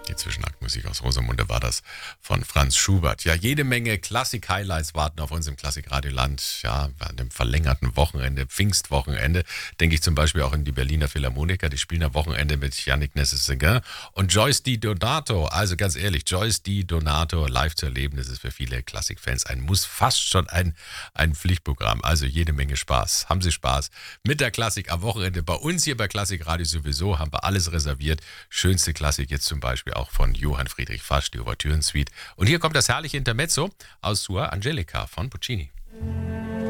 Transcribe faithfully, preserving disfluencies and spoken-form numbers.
Die Zwischenaktmusik aus Rosamunde war das von Franz Schubert. Ja, jede Menge Klassik-Highlights warten auf uns im Klassik-Radioland. Ja, an dem verlängerten Wochenende, Pfingstwochenende, denke ich zum Beispiel auch in die Berliner Philharmoniker. Die spielen am Wochenende mit Yannick Nesses-Seguin und Joyce Di Donato. Also ganz ehrlich, Joyce Di Donato live zu erleben, das ist für viele Klassikfans ein Muss, fast schon ein, ein Pflichtprogramm. Also jede Menge Spaß. Haben Sie Spaß mit der Klassik am Wochenende. Bei uns hier bei Klassikradio sowieso haben wir alles reserviert. Schönste Klassik jetzt zum Beispiel auch von Johann Friedrich Fasch, die Ouvertüren-Suite. Und hier kommt das herrliche Intermezzo aus Sua Angelica von Puccini.